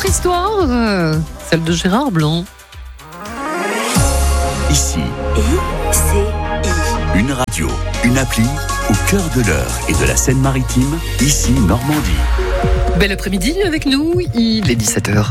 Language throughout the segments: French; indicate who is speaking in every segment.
Speaker 1: histoire, celle de Gérard Blanc.
Speaker 2: Ici, ICI. Une radio, une appli au cœur de l'Eure et de la Seine-Maritime, ici Normandie.
Speaker 1: Bel après-midi avec nous, il est 17h.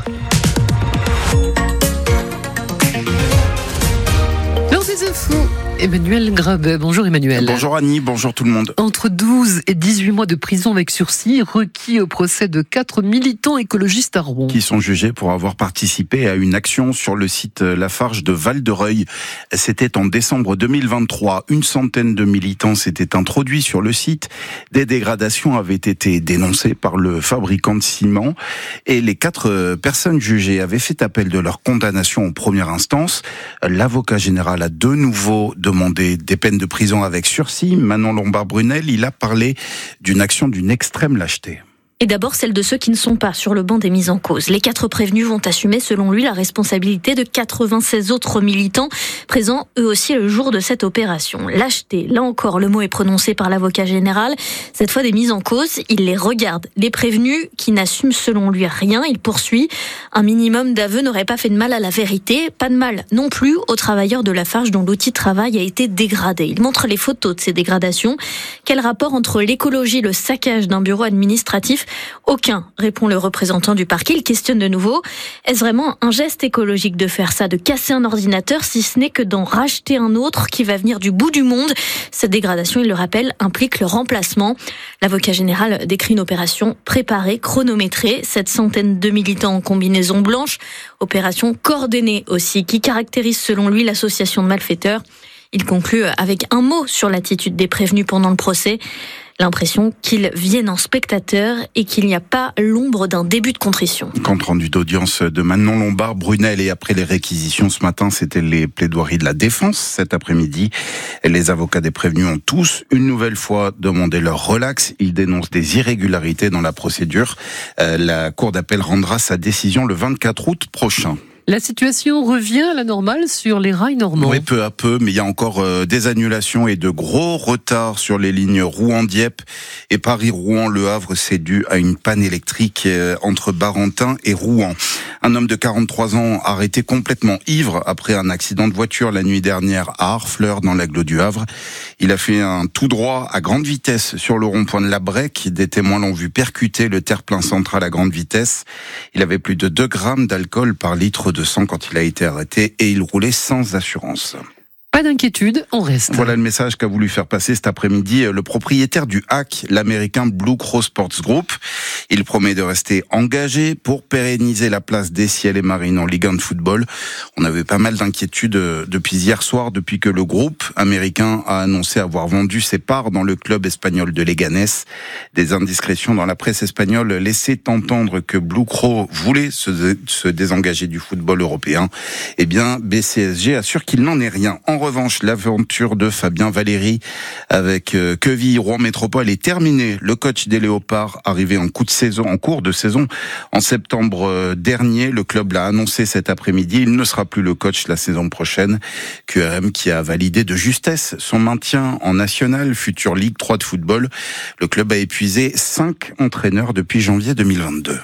Speaker 1: L'heure des infos. Emmanuel Grabet. Bonjour Emmanuel.
Speaker 3: Bonjour Annie, bonjour tout le monde.
Speaker 1: Entre 12 et 18 mois de prison avec sursis requis au procès de 4 militants écologistes à Rouen.
Speaker 3: Qui sont jugés pour avoir participé à une action sur le site Lafarge de Val-de-Reuil. C'était en décembre 2023. Une centaine de militants s'étaient introduits sur le site. Des dégradations avaient été dénoncées par le fabricant de ciment. Et les 4 personnes jugées avaient fait appel de leur condamnation en première instance. L'avocat général a de nouveau demandé des peines de prison avec sursis. Manon Lombard-Brunel, il a parlé d'une action d'une extrême lâcheté.
Speaker 4: Et d'abord celle de ceux qui ne sont pas sur le banc des mises en cause. Les 4 prévenus vont assumer, selon lui, la responsabilité de 96 autres militants présents eux aussi le jour de cette opération. Lâcheté, là encore, le mot est prononcé par l'avocat général. Cette fois des mises en cause, il les regarde. Les prévenus qui n'assument selon lui rien, il poursuit. Un minimum d'aveux n'aurait pas fait de mal à la vérité. Pas de mal non plus aux travailleurs de Lafarge dont l'outil de travail a été dégradé. Il montre les photos de ces dégradations. Quel rapport entre l'écologie et le saccage d'un bureau administratif ? Aucun, répond le représentant du parquet. Il questionne de nouveau. Est-ce vraiment un geste écologique de faire ça, de casser un ordinateur, si ce n'est que d'en racheter un autre qui va venir du bout du monde ? Cette dégradation, il le rappelle, implique le remplacement. L'avocat général décrit une opération préparée, chronométrée. Cette centaine de militants en combinaison blanche. Opération coordonnée aussi, qui caractérise selon lui l'association de malfaiteurs. Il conclut avec un mot sur l'attitude des prévenus pendant le procès. L'impression qu'ils viennent en spectateurs et qu'il n'y a pas l'ombre d'un début de contrition.
Speaker 3: Compte rendu d'audience de Manon Lombard-Brunel, et après les réquisitions ce matin, c'était les plaidoiries de la défense cet après-midi. Les avocats des prévenus ont tous une nouvelle fois demandé leur relax. Ils dénoncent des irrégularités dans la procédure. La cour d'appel rendra sa décision le 24 août prochain.
Speaker 1: La situation revient à la normale sur les rails normands.
Speaker 3: Oui, peu à peu, mais il y a encore des annulations et de gros retards sur les lignes Rouen-Dieppe et Paris-Rouen. Le Havre, c'est dû à une panne électrique entre Barentin et Rouen. Un homme de 43 ans arrêté complètement ivre après un accident de voiture la nuit dernière à Harfleur dans l'agglo du Havre. Il a fait un tout droit à grande vitesse sur le rond-point de la Brèque. Des témoins l'ont vu percuter le terre-plein central à grande vitesse. Il avait plus de 2 grammes d'alcool par litre de sang quand il a été arrêté et il roulait sans assurance.
Speaker 1: Pas d'inquiétude, on reste.
Speaker 3: Voilà le message qu'a voulu faire passer cet après-midi le propriétaire du HAC, l'américain Blue Cross Sports Group. Il promet de rester engagé pour pérenniser la place des Ciels et Marines en Ligue 1 de football. On avait pas mal d'inquiétudes depuis hier soir, depuis que le groupe américain a annoncé avoir vendu ses parts dans le club espagnol de Leganés. Des indiscrétions dans la presse espagnole laissaient entendre que Blue Cross voulait se désengager du football européen. Eh bien, BCSG assure qu'il n'en est rien. En revanche, l'aventure de Fabien Valéry avec Queville Rouen Métropole est terminée. Le coach des Léopards, arrivé en cours de saison en septembre dernier, le club l'a annoncé cet après-midi. Il ne sera plus le coach la saison prochaine. QRM qui a validé de justesse son maintien en national, future Ligue 3 de football. Le club a épuisé 5 entraîneurs depuis janvier 2022.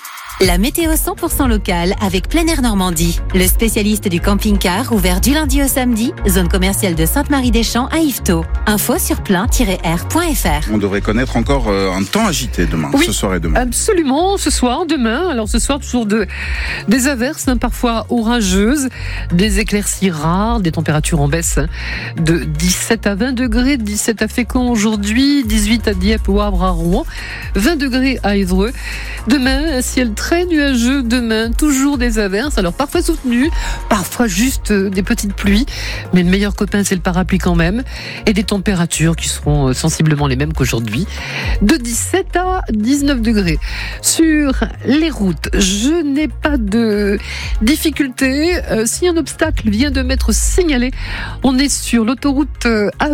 Speaker 5: La météo 100% locale avec Plein Air Normandie. Le spécialiste du camping-car ouvert du lundi au samedi, zone commerciale de Sainte-Marie-des-Champs à Yvetot. Info sur plein-air.fr.
Speaker 3: On devrait connaître encore un temps agité demain,
Speaker 1: oui,
Speaker 3: ce soir et demain.
Speaker 1: Absolument, ce soir, demain. Alors ce soir, toujours des averses, parfois orageuses, des éclaircies rares, des températures en baisse de 17 à 20 degrés, 17 à Fécamp aujourd'hui, 18 à Dieppe, au Havre, à Rouen, 20 degrés à Évreux. Demain, un ciel très nuageux, demain, toujours des averses, alors parfois soutenues, parfois juste des petites pluies, mais le meilleur copain c'est le parapluie quand même, et des températures qui seront sensiblement les mêmes qu'aujourd'hui, de 17 à 19 degrés. Sur les routes, je n'ai pas de difficulté, si un obstacle vient de m'être signalé, on est sur l'autoroute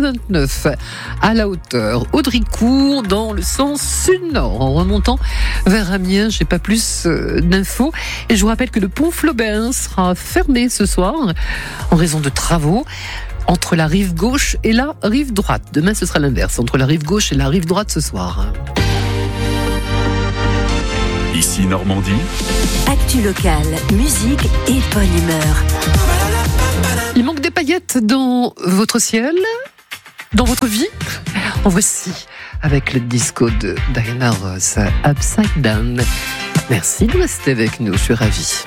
Speaker 1: A29, à la hauteur Audricourt, dans le sens sud-nord, en remontant vers Amiens, je n'ai pas plus d'infos. Et je vous rappelle que le pont Flaubert sera fermé ce soir en raison de travaux entre la rive gauche et la rive droite. Demain, ce sera l'inverse, entre la rive gauche et la rive droite ce soir.
Speaker 2: Ici Normandie.
Speaker 5: Actu locale, musique et bonne humeur.
Speaker 1: Il manque des paillettes dans votre ciel, dans votre vie. En voici avec le disco de Diana Ross, Upside Down. Merci de rester avec nous, je suis ravie.